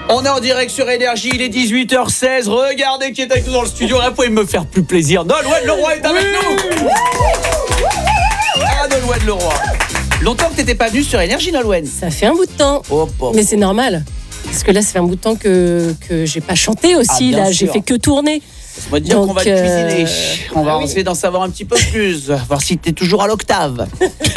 On est en direct sur Énergie, il est 18h16. Regardez qui est avec nous dans le studio. Là, vous pouvez me faire plus plaisir. Nolwenn Leroy est avec nous. Ah, Nolwenn Leroy. Longtemps que t'étais pas venue sur Énergie, Nolwenn. Ça fait un bout de temps. Mais c'est normal. Parce que là, ça fait un bout de temps que j'ai pas chanté aussi. Là, j'ai fait que tourner. On va dire qu'on va te cuisiner. On va essayer d'en savoir un petit peu plus. Voir si t'es toujours à l'octave.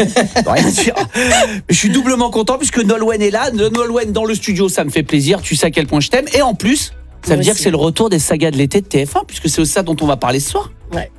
Rien dire. Je suis doublement content puisque Nolwenn est là. Nolwenn dans le studio, ça me fait plaisir. Tu sais à quel point je t'aime. Et en plus, ça veut dire que c'est le retour des sagas de l'été de TF1 puisque c'est ça dont on va parler ce soir. Ouais,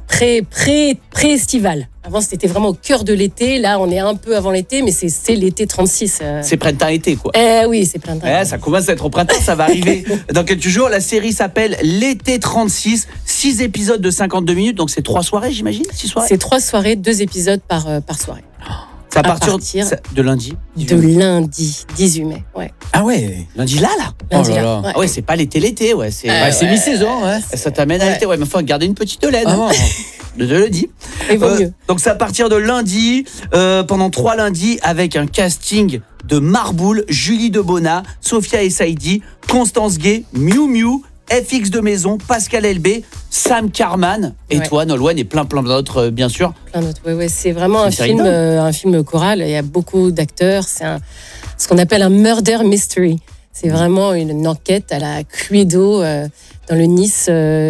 pré-estival. Avant, c'était vraiment au cœur de l'été. Là, on est un peu avant l'été, mais c'est l'été 36. C'est printemps-été, quoi. Oui, c'est printemps. Ça commence à être au printemps, ça va arriver dans quelques jours. La série s'appelle L'été 36. 6 épisodes de 52 minutes, donc c'est 3 soirées, j'imagine. 6 soirées. C'est 3 soirées, 2 épisodes par soirée. C'est à partir de lundi. De lundi, 18 mai. Ouais. Ah ouais, lundi là. Lundi là. Ah ouais, c'est pas l'été, ouais. C'est mi-saison, ouais. Ça t'amène à l'été, ouais, mais il faut garder une petite laine. Ah bon. Je le dis. Et vaut mieux. Donc c'est à partir de lundi, pendant 3 lundis, avec un casting de Marboul, Julie Debona, Sophia Essaidi, Constance Gay, Miu Miu, FX de Maison, Pascal Elbé, Sam Carman et toi, Nolwenn, et plein d'autres, bien sûr. Plein d'autres, ouais. C'est vraiment un film choral. Il y a beaucoup d'acteurs. C'est ce qu'on appelle un murder mystery. C'est vraiment une enquête à la Cluedo dans le Nice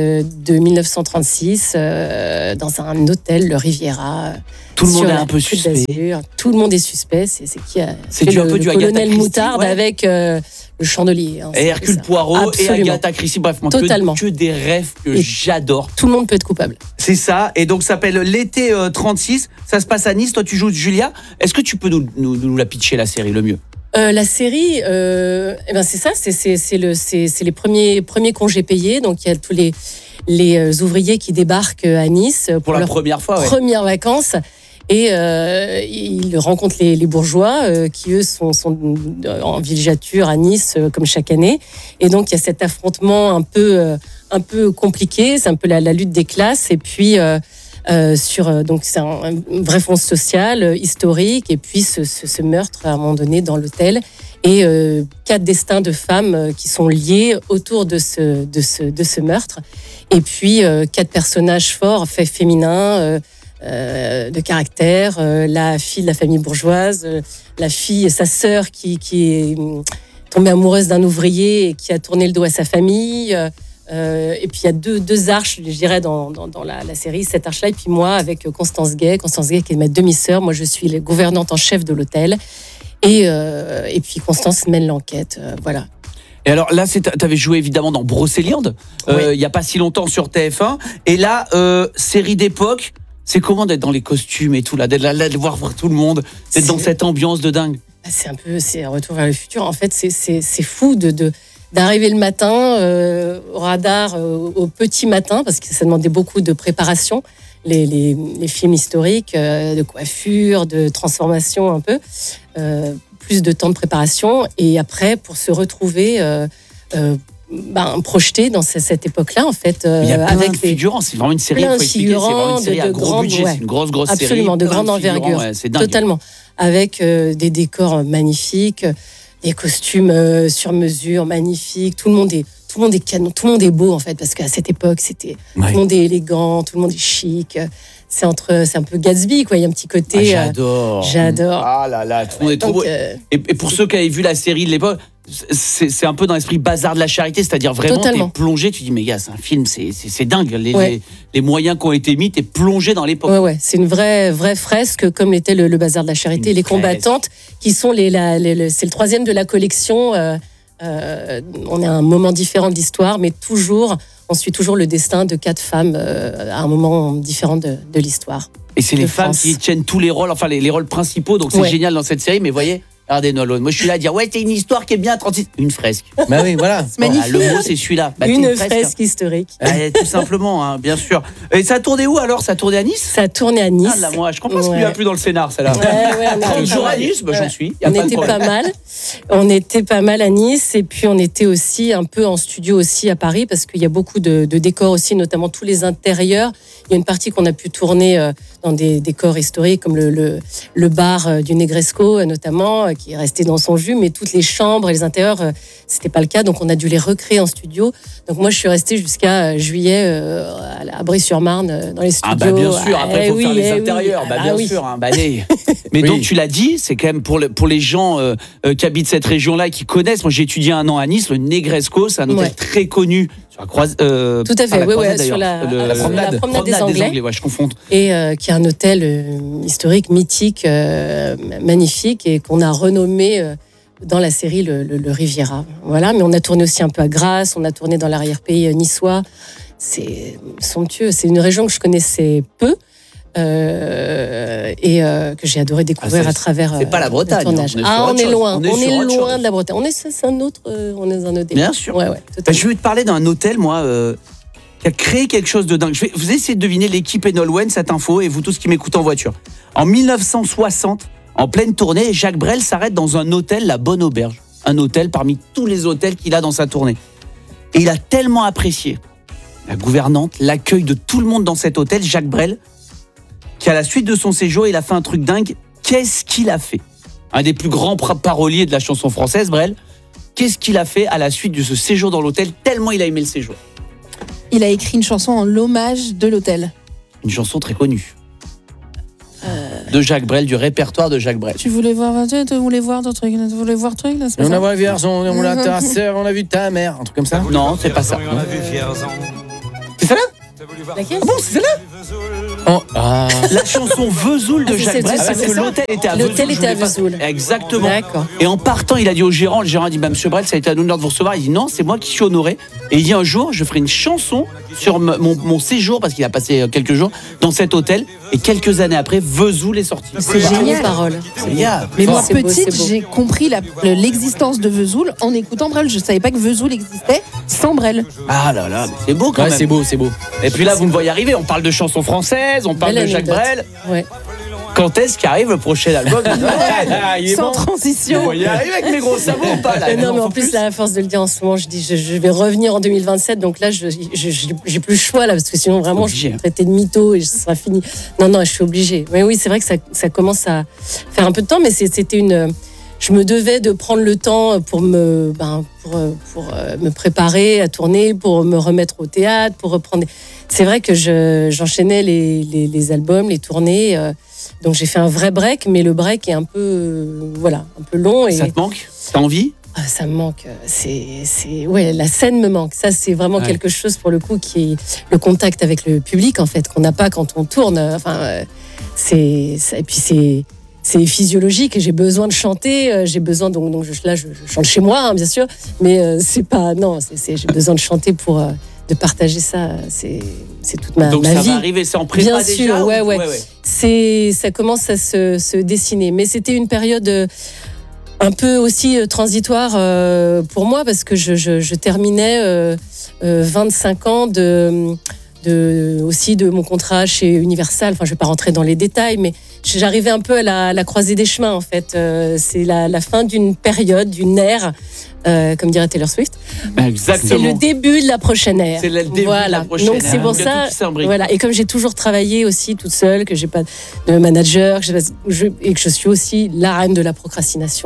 de 1936, dans un hôtel, le Riviera. Tout le monde est un peu suspect. Tout le monde est suspect. C'est qui a fait le colonel Moutarde avec le chandelier. Et Hercule Poirot. Absolument. Et Agatha Christie. Bref, totalement. Que des rêves que j'adore. Tout le monde peut être coupable. C'est ça. Et donc, ça s'appelle L'été 36. Ça se passe à Nice. Toi, tu joues Julia. Est-ce que tu peux nous la pitcher, la série, le mieux? La série, c'est ça, c'est les premiers congés payés. Donc il y a tous les ouvriers qui débarquent à Nice pour la première fois, premières vacances. Et ils rencontrent les bourgeois qui, eux, sont en villégiature à Nice, comme chaque année. Et donc, il y a cet affrontement un peu compliqué. C'est un peu la lutte des classes. Et puis, donc c'est un vrai fond social, historique. Et puis, ce meurtre, à un moment donné, dans l'hôtel. Et 4 destins de femmes qui sont liés autour de ce meurtre. Et puis, 4 personnages forts, féminins, de caractère, la fille de la famille bourgeoise, sa sœur qui est tombée amoureuse d'un ouvrier et qui a tourné le dos à sa famille. Et puis il y a deux arches, je dirais, dans la série, cette arche-là. Et puis moi, avec Constance Gay qui est ma demi-sœur. Moi, je suis la gouvernante en chef de l'hôtel. Et puis Constance mène l'enquête. Voilà. Et alors là, t'avais joué évidemment dans Brocéliande, il n'y a pas si longtemps sur TF1. Et là, série d'époque. C'est comment d'être dans les costumes et tout, là, d'être là, de voir tout le monde, d'être dans cette ambiance de dingue? C'est un retour vers le futur. En fait, c'est fou d'arriver le matin au radar, au petit matin, parce que ça demandait beaucoup de préparation. Les films historiques, de coiffure, de transformation un peu, plus de temps de préparation. Et après, pour se retrouver... projeté dans cette époque-là, en fait. Il y a plein de figurants, c'est vraiment une série, il faut expliquer, c'est vraiment une série à gros budget, c'est une grosse série. Absolument, de grande envergure. C'est dingue. Totalement. Avec des décors magnifiques, des costumes sur mesure magnifiques, tout le monde est canon, tout le monde est beau, en fait, parce qu'à cette époque, tout le monde est élégant, tout le monde est chic. C'est un peu Gatsby, quoi. Il y a un petit côté... J'adore. Ah là là, tout le monde est trop beau. Et pour ceux qui avaient vu la série de l'époque, c'est un peu dans l'esprit bazar de la charité, c'est-à-dire vraiment t'es plongé, tu dis mais gars, c'est un film, c'est dingue, les moyens qui ont été mis, t'es plongé dans l'époque. Ouais, c'est une vraie fresque comme était le bazar de la charité, les combattantes qui sont c'est le 3e de la collection. On est à un moment différent de l'histoire, mais on suit toujours le destin de 4 femmes à un moment différent de l'histoire. Et c'est les femmes qui tiennent tous les rôles, enfin les rôles principaux, donc c'est génial dans cette série, mais voyez. Regardez Nolwenn, moi je suis là à dire c'est une histoire qui est bien 36. Une fresque. Bah oui, voilà. C'est magnifique. Le mot c'est celui-là. Une fresque historique. Tout simplement, bien sûr. Et ça a tourné où alors? Ça a tourné à Nice? Ça a tourné à Nice. Ah là, moi je comprends ce qu'il n'y a plus dans le scénar, celle-là. On toujours à Nice, j'en suis. On était pas mal. On était pas mal à Nice et puis on était aussi un peu en studio aussi à Paris parce qu'il y a beaucoup de décors aussi, notamment tous les intérieurs. Il y a une partie qu'on a pu tourner dans des décors historiques comme le bar du Negresco notamment, qui est resté dans son jus, mais toutes les chambres et les intérieurs, c'était pas le cas, donc on a dû les recréer en studio. Donc moi je suis restée jusqu'à juillet à Brie-sur-Marne dans les studios. Ah bah bien sûr, après il faut faire les intérieurs, bien sûr. Hein, mais donc tu l'as dit, c'est quand même pour les gens qui habitent cette région-là et qui connaissent. Moi j'ai étudié un an à Nice, le Negresco, c'est un hôtel très connu sur la croisade. Tout à fait, sur la promenade des Anglais. Ouais, je confonds. Et qui est un hôtel historique, mythique, magnifique, et qu'on a renommé dans la série le Riviera. Voilà, mais on a tourné aussi un peu à Grasse, on a tourné dans l'arrière-pays niçois. C'est somptueux. C'est une région que je connaissais peu. Que j'ai adoré découvrir à travers c'est pas la Bretagne, le tournage. On est loin, on est loin de la Bretagne. On est un autre délire. Bien sûr. Ouais, je vais te parler d'un hôtel, moi, qui a créé quelque chose de dingue. Vous essayez de deviner l'équipe et Nolwenn, cette info, et vous tous qui m'écoutez en voiture. En 1960, en pleine tournée, Jacques Brel s'arrête dans un hôtel, la Bonne Auberge. Un hôtel parmi tous les hôtels qu'il a dans sa tournée. Et il a tellement apprécié la gouvernante, l'accueil de tout le monde dans cet hôtel, Jacques Brel, qu'à la suite de son séjour, il a fait un truc dingue. Qu'est-ce qu'il a fait ? Un des plus grands paroliers de la chanson française, Brel. Qu'est-ce qu'il a fait à la suite de ce séjour dans l'hôtel, tellement il a aimé le séjour ? Il a écrit une chanson en l'hommage de l'hôtel. Une chanson très connue. De Jacques Brel, du répertoire de Jacques Brel. Tu voulais voir ton truc, tu voulais voir truc là, on a vu Vierzon, on a ta sœur, on a vu ta mère, un truc comme ça. Non, c'est pas ça. C'est ça là ? Laquelle ? Bon, c'est ça là ? La chanson Vesoul de Jacques Brel, parce que l'hôtel était à Vesoul. L'hôtel était à Vesoul. Exactement. D'accord. Et en partant, il a dit au gérant, le gérant a dit, Monsieur Brel, ça a été un honneur de vous recevoir. Il dit, non, c'est moi qui suis honoré. Et il dit, un jour, je ferai une chanson sur mon séjour, parce qu'il a passé quelques jours dans cet hôtel. Et quelques années après, Vesoul est sorti. C'est génial. Parole. Mais moi, petite, j'ai compris l'existence de Vesoul en écoutant Brel. Je savais pas que Vesoul existait sans Brel. Ah là là, c'est beau quand même. C'est beau. Et puis là, vous me voyez arriver, on parle de chansons françaises, on parle de Jacques Brel. Ouais. Quand est-ce qu'arrive le prochain album ? Sans transition. Vous voyez arriver avec mes gros sabots ou pas là ? Non, mais en plus, là, à force de le dire en ce moment, je dis je vais revenir en 2027, donc là, j'ai plus le choix, là, parce que sinon, vraiment, je suis traitée de mytho et ce sera fini. Non, je suis obligée. Mais oui, c'est vrai que ça commence à faire un peu de temps, mais c'était une... Je me devais de prendre le temps pour me préparer à tourner, pour me remettre au théâtre, pour reprendre... C'est vrai que j'enchaînais les albums, les tournées. Donc j'ai fait un vrai break, mais le break est un peu long. Et ça te manque ? T'as envie ? Ça me manque. Ouais, la scène me manque. Ça, c'est vraiment quelque chose pour le coup qui est le contact avec le public en fait qu'on n'a pas quand on tourne. Et puis c'est physiologique et j'ai besoin de chanter. J'ai besoin donc je chante chez moi bien sûr, mais c'est pas j'ai besoin de chanter pour de partager ça. C'est toute ma vie. Donc ça va arriver, c'est en prépa déjà. Bien sûr, ouais. Ça commence à se dessiner, mais c'était une période un peu aussi transitoire pour moi parce que je terminais 25 ans aussi de mon contrat chez Universal. Enfin, je vais pas rentrer dans les détails, mais j'arrivais un peu à la croisée des chemins en fait. C'est la fin d'une période, d'une ère, comme dirait Taylor Swift. Exactement. C'est le début de la prochaine ère. C'est le début de la prochaine ère. Donc c'est pour ça. Voilà. Et comme j'ai toujours travaillé aussi toute seule, que j'ai pas de manager, et que je suis aussi la reine de la procrastination.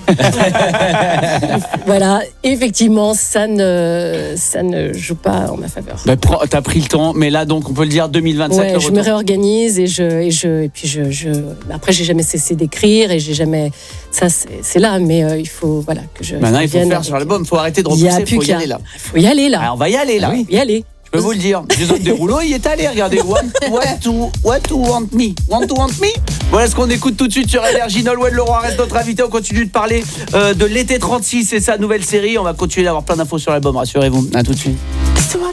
Voilà. Effectivement, ça ne joue pas en ma faveur. T'as pris le temps, mais là donc on peut le dire 2027. Ouais, je me réorganise et puis après j'ai jamais cessé d'écrire et j'ai jamais. Ça c'est là, mais il faut que je. Maintenant il faut faire sur l'album, il faut arrêter de repousser, il faut y aller là. Il faut y aller là. On va y aller là. Oui. Y aller. Je peux vous le dire. Jason Derulo, il est allé. Regardez. What to want me? Want to want me? Voilà ce qu'on écoute tout de suite sur Énergie. Nolwenn Leroy reste notre invité. On continue de parler de l'été 36 et sa nouvelle série. On va continuer d'avoir plein d'infos sur l'album. Rassurez-vous. À tout de suite.